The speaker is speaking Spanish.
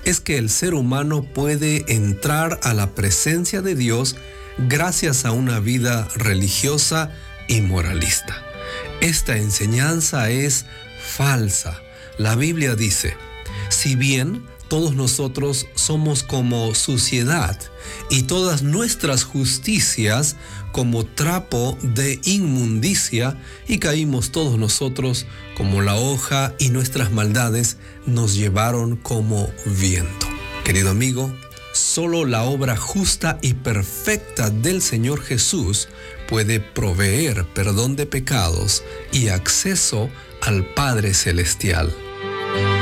es que el ser humano puede entrar a la presencia de Dios gracias a una vida religiosa y moralista. Esta enseñanza es falsa. La Biblia dice: si bien todos nosotros somos como suciedad y todas nuestras justicias como trapo de inmundicia, y caímos todos nosotros como la hoja, y nuestras maldades nos llevaron como viento. Querido amigo, solo la obra justa y perfecta del Señor Jesús puede proveer perdón de pecados y acceso al Padre Celestial.